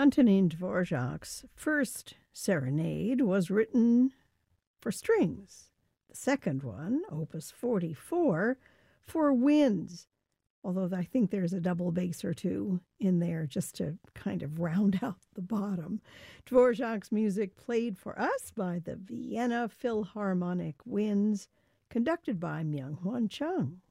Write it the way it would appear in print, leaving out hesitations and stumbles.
Antonin Dvorak's first serenade was written for strings. The second one, Opus 44, for winds, although I think there's a double bass or two in there just to kind of round out the bottom. Dvorak's music played for us by the Vienna Philharmonic Winds, conducted by Myung-Hwan Chung.